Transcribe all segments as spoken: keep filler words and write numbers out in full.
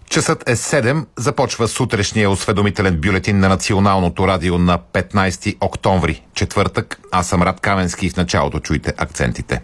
Часът е седем, започва сутрешния осведомителен бюлетин на Националното радио на петнайсети октомври, четвъртък. Аз съм Рад Каменски и в началото чуйте акцентите.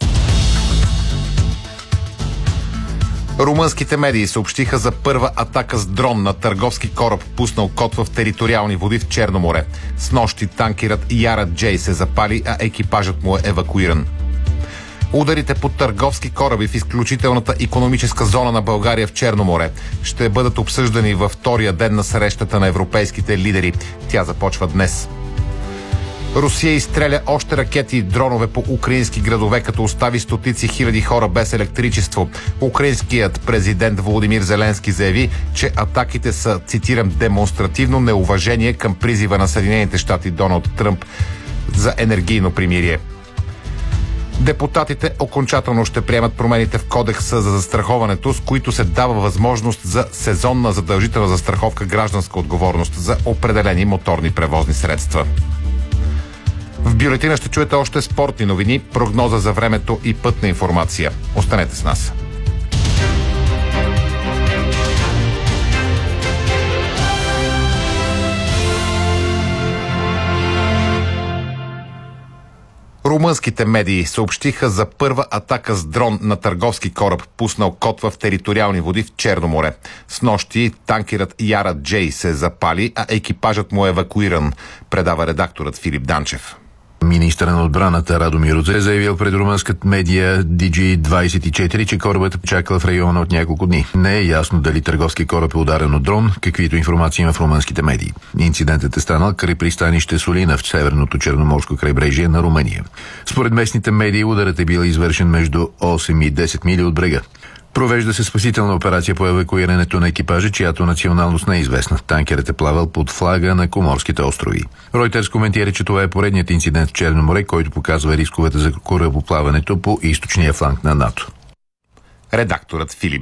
Румънските медии съобщиха за първа атака с дрон на търговски кораб, пуснал код в териториални води в Черно море. Снощи танкерът Яра Джей се запали, а екипажът му е евакуиран. Ударите по търговски кораби в изключителната икономическа зона на България в Черно море ще бъдат обсъждани във втория ден на срещата на европейските лидери. Тя започва днес. Русия изстреля още ракети и дронове по украински градове, като остави стотици хиляди хора без електричество. Украинският президент Володимир Зеленски заяви, че атаките са, цитирам, демонстративно неуважение към призива на Съединените щати Доналд Тръмп за енергийно примирие. Депутатите окончателно ще приемат промените в Кодекса за застраховането, с които се дава възможност за сезонна задължителна застраховка гражданска отговорност за определени моторни превозни средства. В бюлетина ще чуете още спортни новини, прогноза за времето и пътна информация. Останете с нас. Румънските медии съобщиха за първа атака с дрон на търговски кораб, пуснал код в териториални води в Черно море. Снощи танкерът Яра Джей се запали, а екипажът му е евакуиран, предава редакторът Филип Данчев. Министърът на отбраната Радомир Рудзе е заявил пред румънската медия Ди Джи двайсет и четири, че корабът е чакал в района от няколко дни. Не е ясно дали търговски кораб е ударен от дрон, каквито информации има в румънските медии. Инцидентът е станал край пристанище Солина в северното черноморско крайбрежие на Румъния. Според местните медии ударът е бил извършен между осем и десет мили от брега. Провежда се спасителна операция по евакуирането на екипажа, чиято националност не е известна. Танкерът е плавал под флага на Коморските острови. Ройтерс коментира, че това е поредният инцидент в Черно море, който показва рисковете за корабоплаването по източния фланг на НАТО. Редакторът Филип